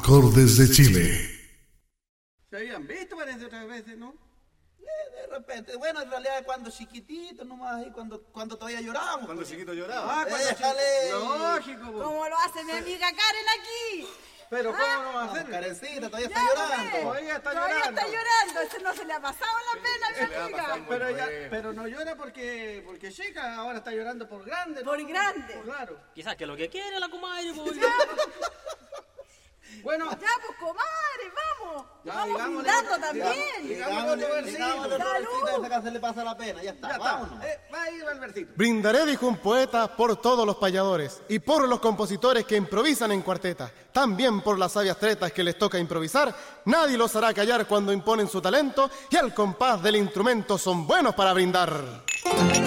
acordes de Chile. Se habían visto, parece, otras veces, ¿no? De repente, bueno, en realidad cuando chiquitito nomás, y cuando todavía llorábamos. Cuando pues. chiquito lloraba. Déjale. Lógico, po. Como lo hace mi amiga Karen aquí. Pero ¿cómo no va a No, hacer? Karencita, todavía Ya, está llorando. pues. Todavía está Todavía llorando. está llorando. Ese no se le ha pasado la pena a mi le va a amiga. pasar pero, pero no llora porque chica, ahora está llorando por grande. ¿no? Por grande. Claro. Quizás que lo que quiere la comadre, pues. Bueno, Ya, pues, comadre, vamos. Ya, Vamos digámosle, brindando también. digámosle otro versito. Digámosle otro Salud. versito, hasta que se le pasa la pena, ya está, ya está. vámonos. Va a ir al versito. Brindaré, dijo un poeta, por todos los payadores y por los compositores que improvisan en cuarteta. También por las sabias tretas que les toca improvisar. Nadie los hará callar cuando imponen su talento y al compás del instrumento son buenos para brindar.